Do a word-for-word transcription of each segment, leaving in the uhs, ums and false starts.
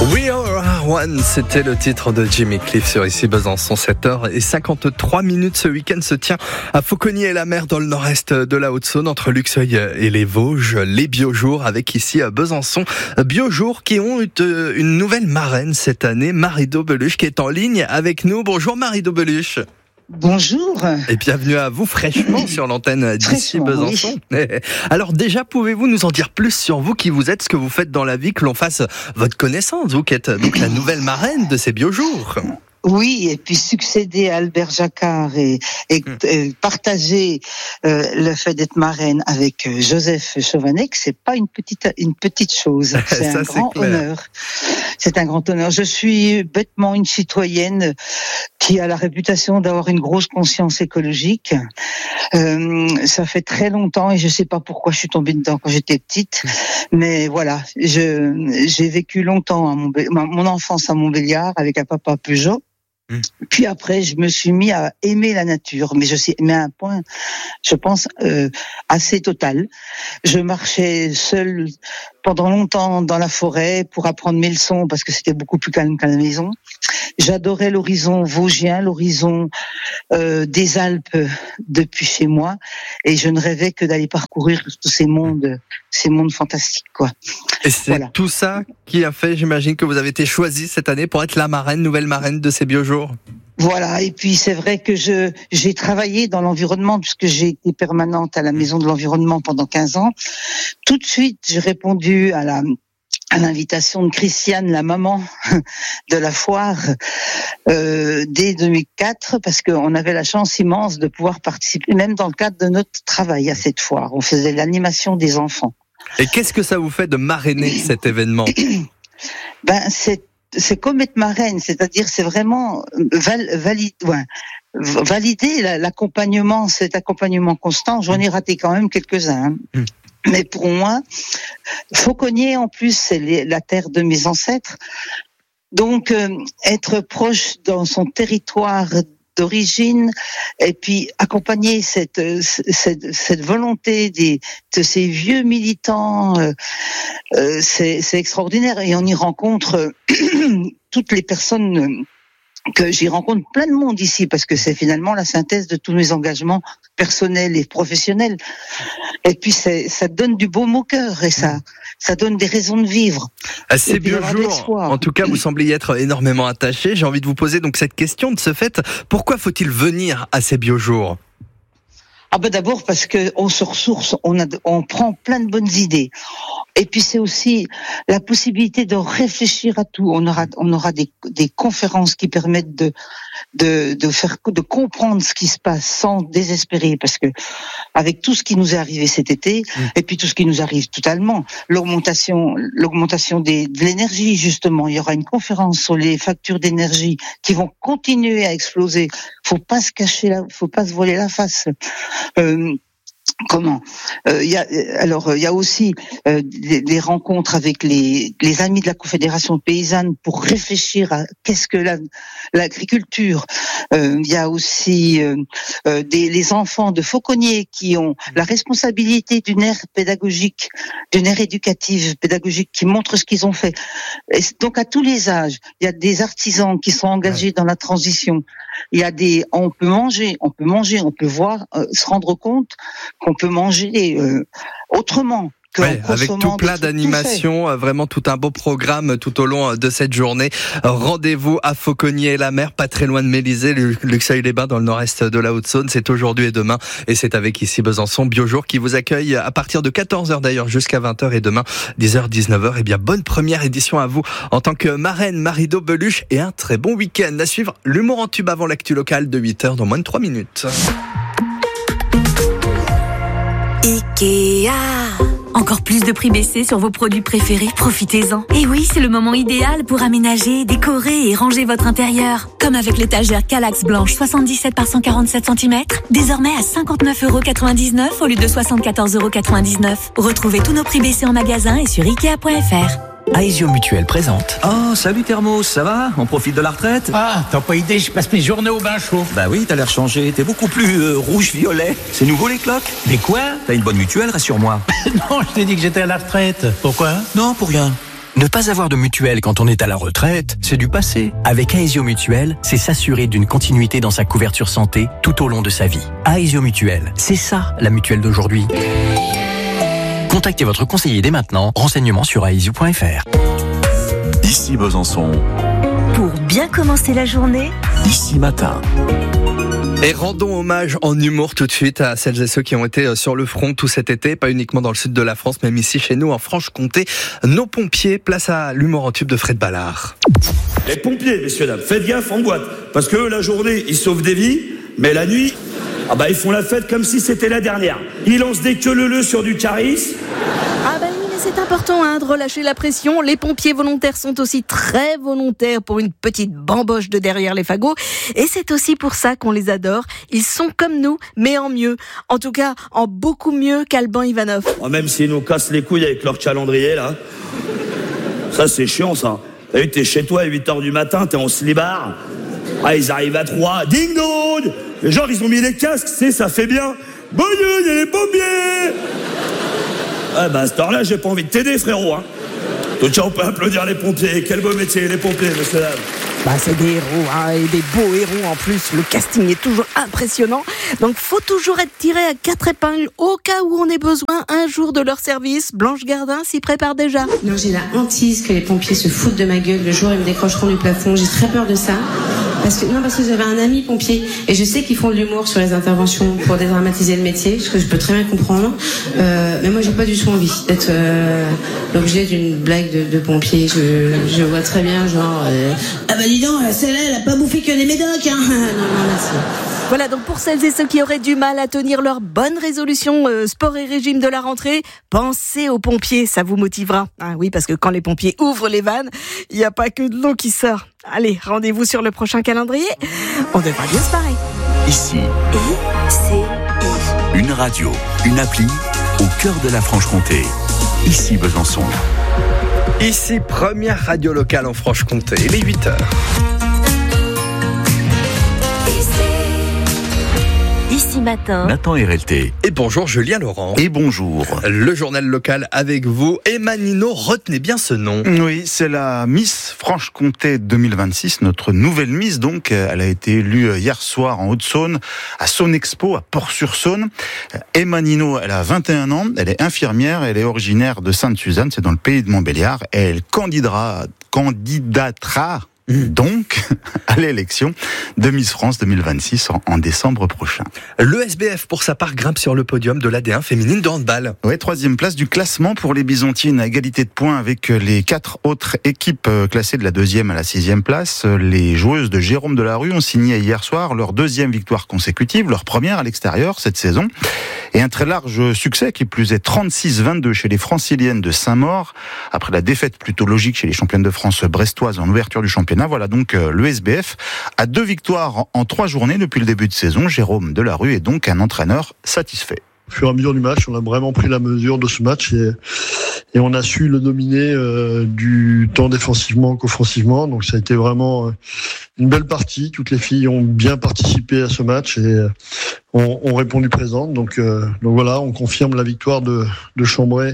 We Are One, c'était le titre de Jimmy Cliff sur ici Besançon. Sept heures cinquante-trois minutes. Ce week-end se tient à Fauconnier-et-la-Mer dans le nord-est de la Haute-Saône, entre Luxeuil et les Vosges, les Biojours, avec ici à Besançon Biojours qui ont eu une nouvelle marraine cette année, Marie Daubeluche, qui est en ligne avec nous. Bonjour Marie Daubeluche. Bonjour. Et bienvenue à vous fraîchement sur l'antenne d'ici Besançon. Oui. Alors déjà, pouvez-vous nous en dire plus sur vous, qui vous êtes, ce que vous faites dans la vie, que l'on fasse votre connaissance, vous qui êtes donc la nouvelle marraine de ces Biojours. Oui, et puis succéder à Albert Jacquard et, et, mmh. et partager euh, le fait d'être marraine avec euh, Joseph Chovanec, c'est pas une petite une petite chose. C'est Ça, un grand c'est honneur. C'est un grand honneur. Je suis bêtement une citoyenne qui a la réputation d'avoir une grosse conscience écologique. Euh, ça fait très longtemps et je sais pas pourquoi je suis tombée dedans quand j'étais petite, mais voilà, je j'ai vécu longtemps à Montbé- mon enfance à Montbéliard avec un papa Peugeot. Puis après, je me suis mis à aimer la nature, mais je suis mais à un point, je pense, euh, assez total. Je marchais seule pendant longtemps dans la forêt pour apprendre mes leçons parce que c'était beaucoup plus calme qu'à la maison. J'adorais l'horizon vosgien, l'horizon euh, des Alpes depuis chez moi, et je ne rêvais que d'aller parcourir tous ces mondes, ces mondes fantastiques, quoi. Et c'est voilà. Tout ça qui a fait, j'imagine, que vous avez été choisie cette année pour être la marraine, nouvelle marraine de ces Biojours. Voilà, et puis c'est vrai que je j'ai travaillé dans l'environnement puisque j'ai été permanente à la Maison de l'Environnement pendant quinze ans. Tout de suite, j'ai répondu à la à l'invitation de Christiane, la maman de la foire, euh, dès deux mille quatre, parce qu'on avait la chance immense de pouvoir participer, même dans le cadre de notre travail à cette foire. On faisait l'animation des enfants. Et qu'est-ce que ça vous fait de marrainer cet événement ? Ben, c'est c'est comme être marraine, c'est-à-dire c'est vraiment val, valide, ouais, valider l'accompagnement, cet accompagnement constant. J'en ai raté quand même quelques-uns. Hein. Mmh. Mais pour moi, Fauconnier, en plus, c'est les, la terre de mes ancêtres. Donc, euh, être proche dans son territoire d'origine, et puis accompagner cette cette, cette volonté des, de ces vieux militants, euh, euh, c'est, c'est extraordinaire. Et on y rencontre euh, toutes les personnes que j'y rencontre, plein de monde ici, parce que c'est finalement la synthèse de tous mes engagements personnels et professionnels. Et puis c'est, ça donne du baume au cœur, et ça, ça donne des raisons de vivre. À ces Biojours, en tout cas, vous semblez y être énormément attaché. J'ai envie de vous poser donc cette question de ce fait. Pourquoi faut-il venir à ces Biojours ? Ah ben d'abord parce que on se ressource, on a, on prend plein de bonnes idées. Et puis c'est aussi la possibilité de réfléchir à tout. On aura, on aura des, des conférences qui permettent de, de, de faire, de comprendre ce qui se passe sans désespérer, parce que avec tout ce qui nous est arrivé cet été, mmh. et puis tout ce qui nous arrive totalement, l'augmentation, l'augmentation des, de l'énergie justement. Il y aura une conférence sur les factures d'énergie qui vont continuer à exploser. Faut pas se cacher là, faut pas se voiler la face. Euh, Comment euh, y a, Alors, il y a aussi euh, des, des rencontres avec les, les amis de la Confédération paysanne pour réfléchir à qu'est-ce que la, l'agriculture. Il euh, y a aussi euh, euh, des, les enfants de Fauconnier qui ont la responsabilité d'une ère pédagogique, d'une ère éducative pédagogique qui montre ce qu'ils ont fait. Et donc, à tous les âges, il y a des artisans qui sont engagés dans la transition. Il y a des, on peut manger, on peut manger, on peut voir, euh, se rendre compte qu'on peut manger euh, autrement. Ouais, avec tout plein d'animations, tout vraiment tout un beau programme tout au long de cette journée. Rendez-vous à Fauconnier-et-la-Mer, pas très loin de Mélisée, Luxeuil-les-Bains dans le nord-est de la Haute-Saône. C'est aujourd'hui et demain, et c'est avec ici Besançon Biojours qui vous accueille à partir de quatorze heures d'ailleurs jusqu'à vingt heures, et demain dix heures dix-neuf heures. Et bien bonne première édition à vous en tant que marraine Marie Daubeluche, et un très bon week-end. À suivre l'humour en tube avant l'actu locale de huit heures dans moins de trois minutes. Ikea. Encore plus de prix baissés sur vos produits préférés, profitez-en. Et oui, c'est le moment idéal pour aménager, décorer et ranger votre intérieur. Comme avec l'étagère Kallax blanche soixante-dix-sept par cent quarante-sept centimètres, désormais à cinquante-neuf euros quatre-vingt-dix-neuf au lieu de soixante-quatorze euros quatre-vingt-dix-neuf. Retrouvez tous nos prix baissés en magasin et sur ikea point f r. Aesio Mutuelle présente. Oh, salut Thermos, ça va ? On profite de la retraite ? Ah, t'as pas idée, je passe mes journées au bain chaud. Bah oui, t'as l'air changé, t'es beaucoup plus euh, rouge-violet. C'est nouveau les cloques ? Mais quoi ? T'as une bonne mutuelle, rassure-moi. Non, je t'ai dit que j'étais à la retraite. Pourquoi ? Non, pour rien. Ne pas avoir de mutuelle quand on est à la retraite, c'est du passé. Avec Aesio Mutuelle, c'est s'assurer d'une continuité dans sa couverture santé tout au long de sa vie. Aesio Mutuelle, c'est ça la mutuelle d'aujourd'hui. Contactez votre conseiller dès maintenant. Renseignements sur aesio point f r. Ici Besançon. Pour bien commencer la journée, Ici Matin. Et rendons hommage en humour tout de suite à celles et ceux qui ont été sur le front tout cet été, pas uniquement dans le sud de la France, même ici chez nous en Franche-Comté. Nos pompiers, place à l'humour en tube de Fred Ballard. Les pompiers, messieurs, dames, faites gaffe en boîte. Parce que la journée, ils sauvent des vies, mais la nuit, ah bah ils font la fête comme si c'était la dernière. Ils lancent des queue-leu-leu sur du charisme. Ah ben oui, mais c'est important hein, de relâcher la pression. Les pompiers volontaires sont aussi très volontaires pour une petite bamboche de derrière les fagots. Et c'est aussi pour ça qu'on les adore. Ils sont comme nous, mais en mieux. En tout cas, en beaucoup mieux qu'Alban Ivanov. Oh, même s'ils nous cassent les couilles avec leur calendrier, là. Ça, c'est chiant, ça. T'as vu, t'es chez toi à huit heures du matin, t'es en slibard. Ah, ils arrivent à trois. Ding dong! Les gens, ils ont mis les casques, c'est, ça fait bien. Bonne nuit, il y a les pompiers! Ah bah à cette heure-là, j'ai pas envie de t'aider, frérot. Hein. Donc on peut applaudir les pompiers. Quel beau métier, les pompiers, monsieur dames. Bah c'est des héros, hein, et des beaux héros en plus. Le casting est toujours impressionnant. Donc faut toujours être tiré à quatre épingles au cas où on ait besoin un jour de leur service. Blanche Gardin s'y prépare déjà. Non, j'ai la hantise que les pompiers se foutent de ma gueule le jour où ils me décrocheront du plafond. J'ai très peur de ça. Parce que, non, parce que j'avais un ami pompier et je sais qu'ils font de l'humour sur les interventions pour dédramatiser le métier, ce que je peux très bien comprendre. Euh, mais moi, j'ai pas du tout envie d'être euh, l'objet d'une blague de, de pompier. Je, je vois très bien, genre, euh, ah bah dis donc, celle-là, elle a pas bouffé que des médocs, hein. Non, non, merci. Voilà, donc pour celles et ceux qui auraient du mal à tenir leur bonne résolution euh, sport et régime de la rentrée, pensez aux pompiers, ça vous motivera. Ah oui, parce que quand les pompiers ouvrent les vannes, il n'y a pas que de l'eau qui sort. Allez, rendez-vous sur le prochain calendrier. On devra bien se parer. Ici. I C I. Une radio, une appli au cœur de la Franche-Comté. Ici Besançon. Ici, première radio locale en Franche-Comté. Il est huit heures. Ici Matin. Nathan R L T. Et bonjour Julien Laurent. Et bonjour. Le journal local avec vous. Emma Nino, retenez bien ce nom. Oui, c'est la Miss Franche-Comté deux mille vingt-six, notre nouvelle Miss donc. Elle a été élue hier soir en Haute-Saône, à Saône-Expo, à Port-sur-Saône. Emma Nino, elle a vingt et un ans, elle est infirmière, elle est originaire de Sainte-Suzanne, c'est dans le pays de Montbéliard. Et elle candidera, candidatera donc à l'élection de Miss France deux mille vingt-six en, en décembre prochain. Le S B F, pour sa part, grimpe sur le podium de l'A D un féminine de handball. Ouais, troisième place du classement pour les Byzantines, à égalité de points avec les quatre autres équipes classées de la deuxième à la sixième place. Les joueuses de Jérôme Delarue ont signé hier soir leur deuxième victoire consécutive, leur première à l'extérieur cette saison. Et un très large succès qui plus est trente-six vingt-deux chez les Franciliennes de Saint-Maur. Après la défaite plutôt logique chez les championnes de France brestoises en ouverture du championnat, voilà donc le S B F a deux victoires en trois journées depuis le début de saison. Jérôme Delarue est donc un entraîneur satisfait. Au fur et à mesure du match, on a vraiment pris la mesure de ce match et, et on a su le dominer euh, du tant défensivement qu'offensivement. Donc ça a été vraiment une belle partie. Toutes les filles ont bien participé à ce match et euh, ont, ont répondu présentes. Donc, euh, donc voilà, on confirme la victoire de, de Chambray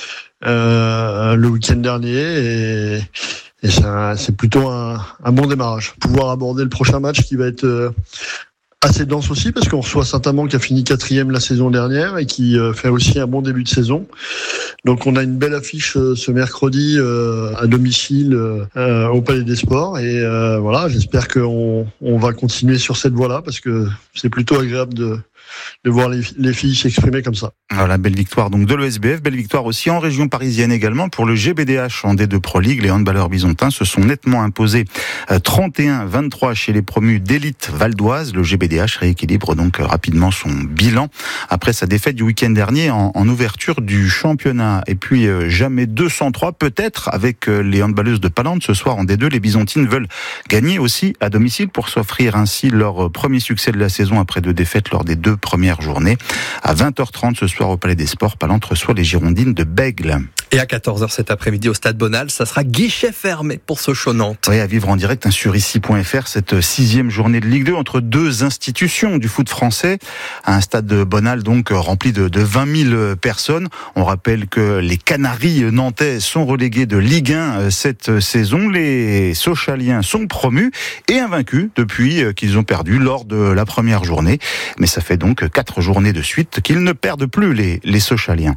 euh, le week-end dernier et, et c'est, un, c'est plutôt un, un bon démarrage. Pouvoir aborder le prochain match qui va être euh, assez dense aussi parce qu'on reçoit Saint-Amand qui a fini quatrième la saison dernière et qui euh, fait aussi un bon début de saison. Donc on a une belle affiche euh, ce mercredi euh, à domicile euh, au Palais des Sports et euh, voilà, j'espère qu'on on va continuer sur cette voie-là parce que c'est plutôt agréable de de voir les, les filles s'exprimer comme ça. Voilà, belle victoire donc de l'E S B F, belle victoire aussi en région parisienne également pour le G B D H en D deux Pro League. Les handballeurs byzantins se sont nettement imposés trente et un vingt-trois chez les promus d'élite valdoise. Le G B D H rééquilibre donc rapidement son bilan après sa défaite du week-end dernier en, en ouverture du championnat. Et puis jamais deux cent trois peut-être avec les handballeuses de Palante ce soir en D deux. Les byzantines veulent gagner aussi à domicile pour s'offrir ainsi leur premier succès de la saison après deux défaites lors des deux première journée. À vingt heures trente ce soir au Palais des Sports, Palante reçoit les Girondines de Bègle. Et à quatorze heures cet après-midi au Stade Bonal, ça sera guichet fermé pour Sochaux-Nantes. Oui, à vivre en direct hein, sur ici point f r, cette sixième journée de Ligue deux entre deux institutions du foot français. Un stade de Bonal donc rempli de, de vingt mille personnes. On rappelle que les Canaries nantais sont relégués de Ligue un cette saison. Les Sochaliens sont promus et invaincus depuis qu'ils ont perdu lors de la première journée. Mais ça fait donc quatre journées de suite qu'ils ne perdent plus les, les Sochaliens.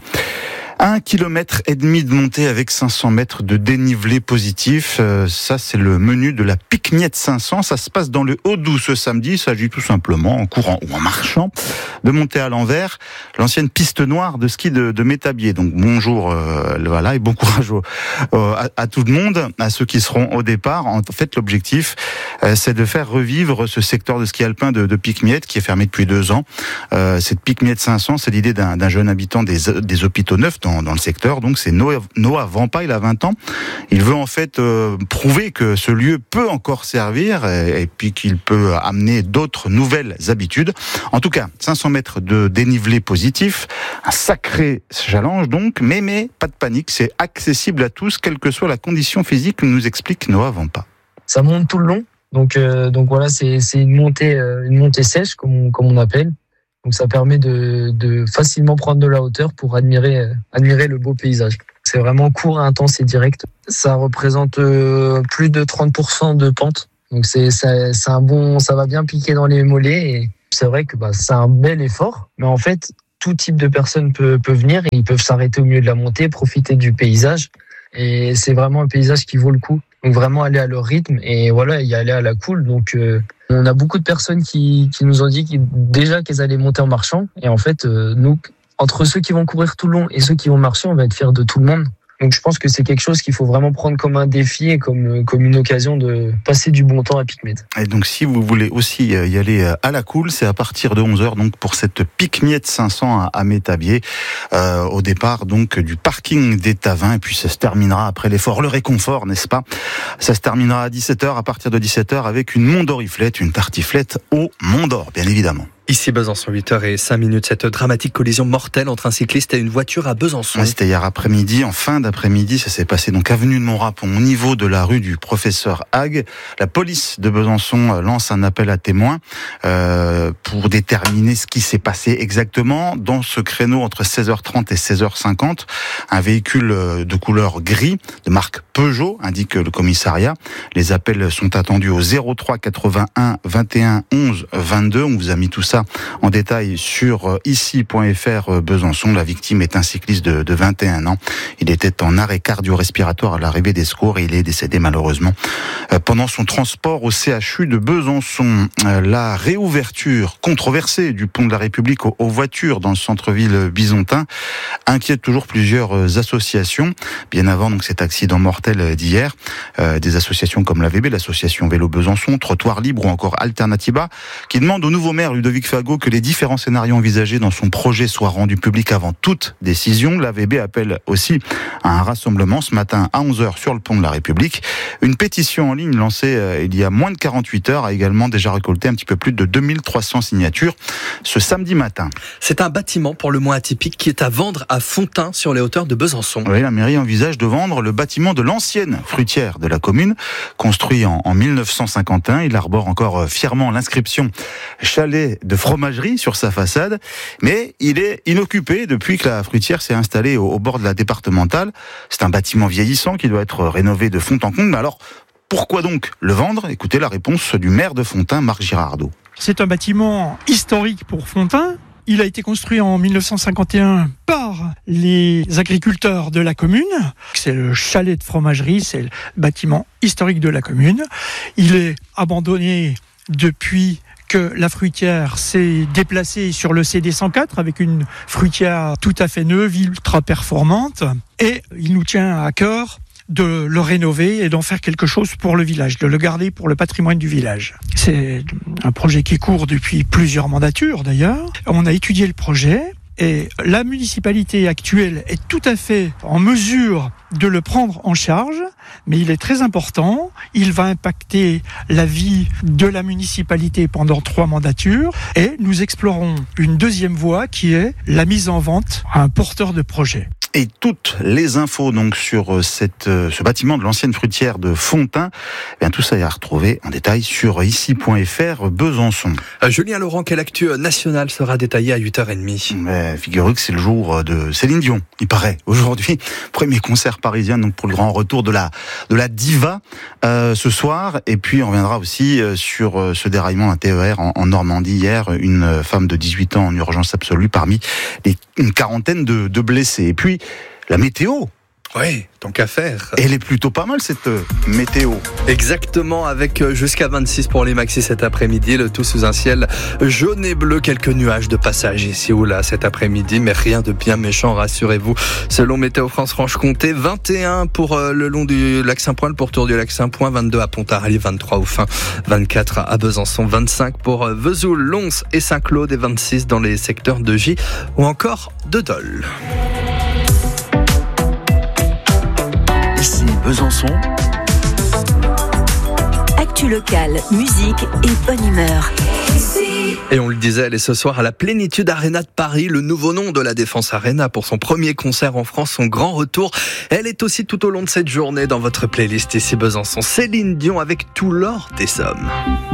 Un kilomètre et demi de montée avec cinq cents mètres de dénivelé positif. Euh, ça, c'est le menu de la Picniette cinq cents. Ça se passe dans le Haut-Doubs ce samedi. Il s'agit tout simplement, en courant ou en marchant, de monter à l'envers l'ancienne piste noire de ski de, de Métabier. Donc bonjour, euh, voilà, et bon courage au, euh, à, à tout le monde, à ceux qui seront au départ. En fait, l'objectif, euh, c'est de faire revivre ce secteur de ski alpin de, de Picmiette qui est fermé depuis deux ans. Euh, cette Picmiette cinq cents, c'est l'idée d'un, d'un jeune habitant des, des hôpitaux neufs Dans, dans le secteur, donc c'est Noah, Noah Vampa, il a vingt ans. Il veut en fait euh, prouver que ce lieu peut encore servir et, et puis qu'il peut amener d'autres nouvelles habitudes. En tout cas, cinq cents mètres de dénivelé positif, un sacré challenge donc, mais, mais pas de panique, c'est accessible à tous, quelle que soit la condition physique, nous explique Noah Vampa. Ça monte tout le long, donc, euh, donc voilà, c'est, c'est une montée, euh, une montée sèche, comme on, comme on appelle. Donc ça permet de, de facilement prendre de la hauteur pour admirer, euh, admirer le beau paysage. C'est vraiment court, intense et direct. Ça représente euh, plus de trente pour cent de pente. Donc c'est, c'est, c'est un bon, ça va bien piquer dans les mollets. Et c'est vrai que bah, c'est un bel effort. Mais en fait, tout type de personne peut, peut venir et ils peuvent s'arrêter au milieu de la montée, profiter du paysage. Et c'est vraiment un paysage qui vaut le coup. Donc vraiment aller à leur rythme et voilà, y aller à la cool. Donc euh, on a beaucoup de personnes qui, qui nous ont dit qu'ils, déjà qu'elles allaient monter en marchant. Et en fait, euh, nous, entre ceux qui vont courir tout le long et ceux qui vont marcher, on va être fiers de tout le monde. Donc je pense que c'est quelque chose qu'il faut vraiment prendre comme un défi et comme, comme une occasion de passer du bon temps à Picmiette. Et donc si vous voulez aussi y aller à la cool, c'est à partir de onze heures donc pour cette Picmiette cinq cents à, à Métabier, euh, au départ donc du parking des Tavins, et puis ça se terminera après l'effort, le réconfort, n'est-ce pas? Ça se terminera à dix-sept heures, à partir de dix-sept heures avec une Mont-d'Oriflette, une tartiflette au Mont d'Or, bien évidemment. Ici Besançon, huit heures cinq minutes, cette dramatique collision mortelle entre un cycliste et une voiture à Besançon. Ouais, c'était hier après-midi, en fin d'après-midi, ça s'est passé donc avenue de Montrapon, au niveau de la rue du Professeur Hague. La police de Besançon lance un appel à témoins euh, pour déterminer ce qui s'est passé exactement. Dans ce créneau entre seize heures trente et seize heures cinquante, un véhicule de couleur gris, de marque Peugeot, indique le commissariat. Les appels sont attendus au zéro trois quatre-vingt-un vingt et un onze vingt-deux. On vous a mis tout ça en détail sur ici point f r Besançon. La victime est un cycliste de, de vingt et un ans. Il était en arrêt cardio-respiratoire à l'arrivée des secours et il est décédé malheureusement pendant son transport au C H U de Besançon. La réouverture controversée du pont de la République aux, aux voitures dans le centre-ville bisontin inquiète toujours plusieurs associations. Bien avant donc cet accident mortel d'hier, euh, des associations comme l'A V B, l'association Vélo Besançon, Trottoir Libre ou encore Alternativa, qui demandent au nouveau maire Ludovic Fagot que les différents scénarios envisagés dans son projet soient rendus publics avant toute décision. L'A V B appelle aussi à un rassemblement ce matin à onze heures sur le pont de la République. Une pétition en ligne lancée euh, il y a moins de quarante-huit heures a également déjà récolté un petit peu plus de deux mille trois cents signatures ce samedi matin. C'est un bâtiment pour le moins atypique qui est à vendre à Fontain sur les hauteurs de Besançon. Oui, la mairie envisage de vendre le bâtiment de l'ancienne fruitière de la commune, construit en, en mille neuf cent cinquante et un. Il arbore encore fièrement l'inscription chalet de fromagerie sur sa façade, mais il est inoccupé depuis que la fruitière s'est installée au, au bord de la départementale. C'est un bâtiment vieillissant qui doit être rénové de fond en comble. Mais alors, pourquoi donc le vendre? Écoutez la réponse du maire de Fontain, Marc Girardot. C'est un bâtiment historique pour Fontain. Il a été construit en mille neuf cent cinquante et un par les agriculteurs de la commune. C'est le chalet de fromagerie, c'est le bâtiment historique de la commune. Il est abandonné depuis que la fruitière s'est déplacée sur le C D cent quatre avec une fruitière tout à fait neuve, ultra performante. Et il nous tient à cœur de le rénover et d'en faire quelque chose pour le village, de le garder pour le patrimoine du village. C'est un projet qui court depuis plusieurs mandatures d'ailleurs. On a étudié le projet et la municipalité actuelle est tout à fait en mesure de le prendre en charge, mais il est très important. Il va impacter la vie de la municipalité pendant trois mandatures et nous explorons une deuxième voie qui est la mise en vente à un porteur de projet. Et toutes les infos donc sur cette, ce bâtiment de l'ancienne fruitière de Fontain, eh bien tout ça est à retrouver en détail sur ici point f r Besançon. Euh, Julien Laurent, quelle actu nationale sera détaillée à huit heures trente? Mais figurez-vous que c'est le jour de Céline Dion, il paraît, aujourd'hui. Premier concert parisien donc pour le grand retour de la, de la diva euh, ce soir. Et puis on reviendra aussi euh, sur euh, ce déraillement d'un T E R en, en Normandie hier. Une femme de dix-huit ans en urgence absolue parmi les, une quarantaine de, de blessés. Et puis la météo. Oui, tant qu'à faire. Elle est plutôt pas mal cette météo. Exactement, avec jusqu'à vingt-six pour les maxis cet après-midi, le tout sous un ciel jaune et bleu, quelques nuages de passage ici ou là cet après-midi, mais rien de bien méchant, rassurez-vous. Selon Météo France Franche-Comté, vingt et un pour le long du lac Saint-Point, le pourtour du lac Saint-Point, vingt-deux à Pontarlier, vingt-trois au Fin, vingt-quatre à Besançon, vingt-cinq pour Vesoul, Lons et Saint-Claude et vingt-six dans les secteurs de Gy ou encore de Dole. Ici Besançon. Actu locale, musique et bonne humeur. Et on le disait, elle est ce soir à la Plénitude Arena de Paris, le nouveau nom de la Défense Arena pour son premier concert en France, son grand retour. Elle est aussi tout au long de cette journée dans votre playlist ici Besançon. Céline Dion avec Tout l'or des sommes.